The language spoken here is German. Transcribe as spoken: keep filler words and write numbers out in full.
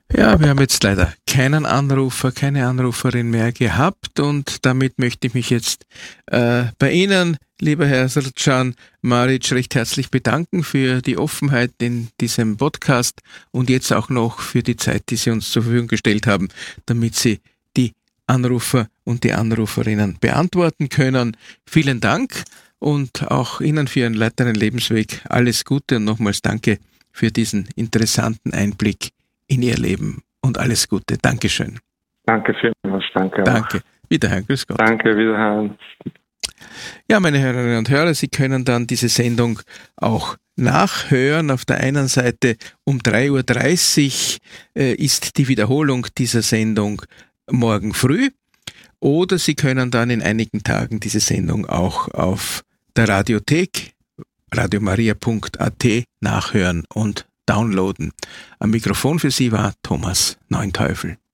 Ja, wir haben jetzt leider keinen Anrufer, keine Anruferin mehr gehabt und damit möchte ich mich jetzt äh, bei Ihnen, lieber Herr Srdjan Maric, recht herzlich bedanken für die Offenheit in diesem Podcast und jetzt auch noch für die Zeit, die Sie uns zur Verfügung gestellt haben, damit Sie die Anrufer und die Anruferinnen beantworten können. Vielen Dank und auch Ihnen für Ihren weiteren Lebensweg alles Gute und nochmals danke für diesen interessanten Einblick in Ihr Leben und alles Gute. Dankeschön. Danke vielmals. Danke. Danke. Wiederhören. Grüß Gott. Danke, wiederhören. Ja, meine Hörerinnen und Hörer, Sie können dann diese Sendung auch nachhören. Auf der einen Seite um drei Uhr dreißig äh, ist die Wiederholung dieser Sendung morgen früh. Oder Sie können dann in einigen Tagen diese Sendung auch auf der Radiothek radiomaria punkt a t nachhören und downloaden. Am Mikrofon für Sie war Thomas Neunteufel.